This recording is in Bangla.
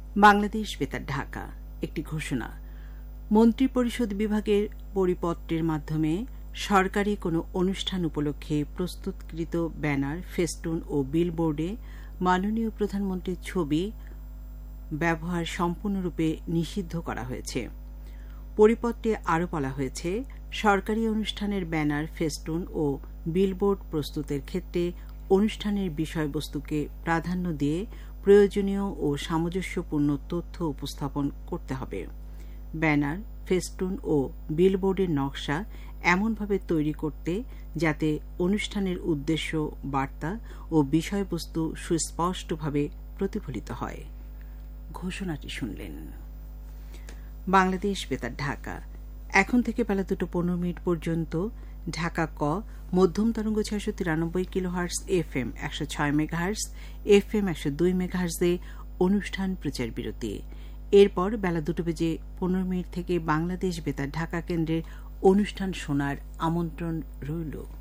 বাংলাদেশ বেতার ঢাকা একটি ঘোষণা। মন্ত্রিপরিষদ বিভাগের পরিপত্রের মাধ্যমে সরকারি কোনো অনুষ্ঠান উপলক্ষে প্রস্তুতকৃত ব্যানার, ফেস্টুন ও বিলবোর্ডে মাননীয় প্রধানমন্ত্রীর ছবি ব্যবহার সম্পূর্ণরূপে নিষিদ্ধ করা হয়েছে। পরিপত্রে আরও বলা হয়েছে, সরকারি অনুষ্ঠানের ব্যানার, ফেস্টুন ও বিলবোর্ড প্রস্তুতের ক্ষেত্রে অনুষ্ঠানের বিষয়বস্তুকে প্রাধান্য দিয়ে প্রয়োজনীয় ও সামঞ্জস্যপূর্ণ তথ্য উপস্থাপন করতে হবে। ব্যানার, ফেস্টুন ও বিলবোর্ডের নকশা এমনভাবে তৈরি করতে যাতে অনুষ্ঠানের উদ্দেশ্য, বার্তা ও বিষয়বস্তু সুস্পষ্টভাবে প্রতিফলিত হয়। ঘোষণাটি শুনলেন। বাংলাদেশ বেতার ঢাকা এখন থেকে বেলা 2:15 পর্যন্ত ঢাকা ক মধ্যম তরঙ্গ 693 কিলোহার্টজ, FM 106 মেগাহার্টজ, FM 102 মেগাহার্টজে অনুষ্ঠান প্রচার বিরতি। এরপর বেলা 2:15 থেকে বাংলাদেশ বেতার ঢাকা কেন্দ্রের অনুষ্ঠান শোনার আমন্ত্রণ রইল।